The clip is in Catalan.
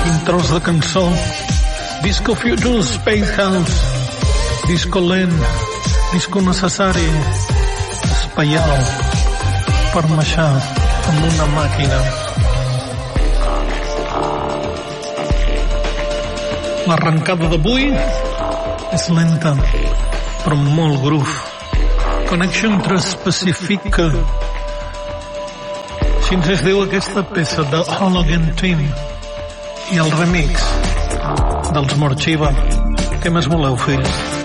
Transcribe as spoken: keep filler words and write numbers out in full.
Quin tros de cançó. Disco Future Space House. Disco lent. Disco necessari. Espaial. Per marxar amb una màquina. L'arrencada d'avui és lenta, però molt groove. Connection Transpacifica. Així ens es diu aquesta peça de Hologen Team. I el remix dels Morchiva. Què més voleu, fills?